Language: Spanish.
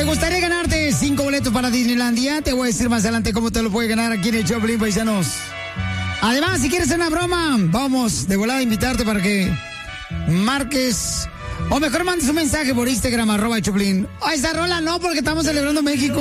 gustaría ganarte 5 boletos para Disneylandia? Te voy a decir más adelante cómo te lo puedes ganar aquí en el Choplin, paisanos. Además, si quieres hacer una broma, vamos de volada a invitarte para que marques, o mejor mandes un mensaje por Instagram, @Choplin. Esa rola no, porque estamos celebrando México.